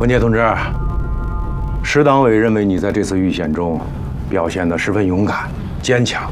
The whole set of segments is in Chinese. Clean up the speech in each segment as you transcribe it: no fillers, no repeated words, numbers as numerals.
文杰同志，市党委认为你在这次遇险中表现得十分勇敢、坚强。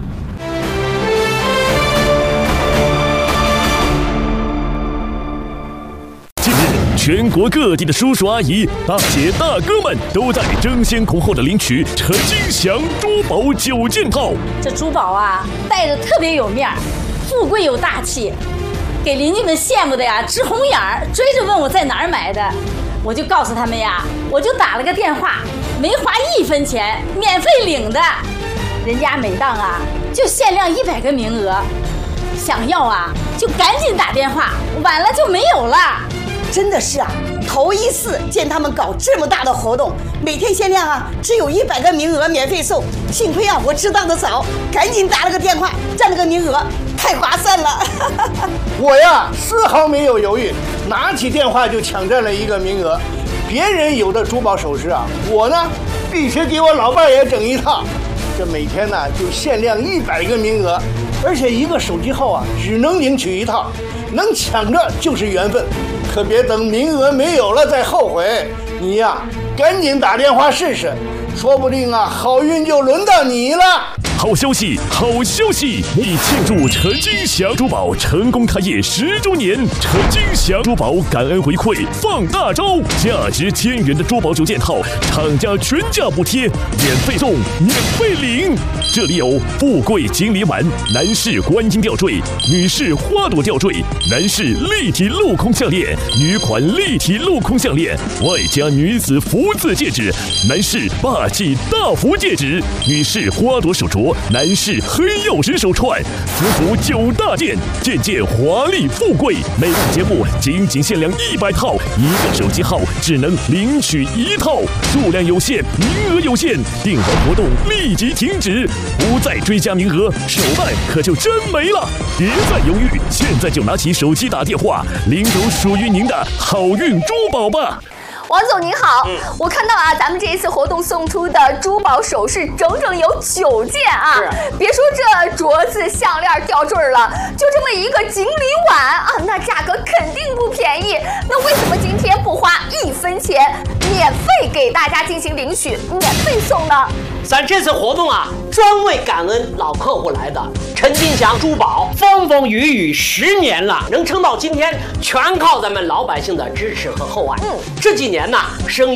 近日，全国各地的叔叔阿姨、大姐大哥们都在争先恐后的领取陈金祥珠宝9件套。 这珠宝啊，戴着特别有面儿，富贵有大气，给邻居们羡慕的呀直红眼儿，追着问我在哪儿买的。我就告诉他们呀，我就打了个电话，没花1分钱，免费领的。人家每档啊就限量100个名额，想要啊就赶紧打电话，晚了就没有了。 真的是啊，头一次见他们搞这么大的活动，每天限量啊只有100个名额免费送。幸亏啊我知道的早，赶紧打了个电话，占了个名额，太划算了。 我呀丝毫没有犹豫，拿起电话就抢占了1个名额。别人有的珠宝首饰啊，我呢必须给我老伴也整一套。这每天呢就限量100个名额，而且1个手机号啊只能领取1套，能抢着就是缘分，可别等名额没有了再后悔。你呀赶紧打电话试试，说不定啊好运就轮到你了。 好消息，好消息！为庆祝陈金祥珠宝成功开业10周年，陈金祥珠宝感恩回馈放大招，价值1000元的珠宝9件套，厂家全价补贴，免费送，免费领。这里有富贵金梨丸、男士观音吊坠、女士花朵吊坠、男士立体镂空项链、女款立体镂空项链，外加女子福字戒指，男士霸气大福戒指，女士花朵手镯。男士黑曜石手串，福福9大件，件件华丽富贵。每档节目仅限量100套，1个手机号只能领取1套，数量有限，名额有限，订完活动立即停止，不再追加名额，手办可就真没了。别再犹豫，现在就拿起手机打电话，领走属于您的好运珠宝吧。 王总您好，我看到啊，咱们这一次活动送出的珠宝首饰整整有9件啊！别说这镯子、项链、吊坠了，就这么一个锦鲤碗啊，那价格肯定不便宜。那为什么今天不花1分钱，免费给大家进行领取，免费送呢？ 咱这次活动啊，专为感恩老客户来的。陈金祥珠宝风风雨雨10年了，能撑到今天，全靠咱们老百姓的支持和厚爱。这几年呢，生意